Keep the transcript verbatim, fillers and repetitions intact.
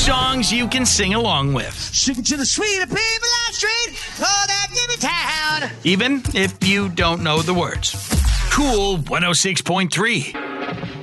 songs you can sing along with. Sing to the sweet people on the street, oh, that give me town. Even if you don't know the words. Cool one oh six point three.